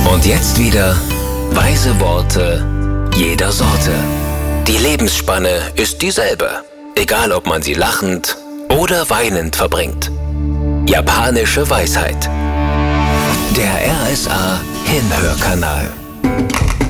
Und jetzt wieder weise Worte jeder Sorte. Die Lebensspanne ist dieselbe, egal ob man sie lachend oder weinend verbringt. Japanische Weisheit. Der RSA Hinhörkanal.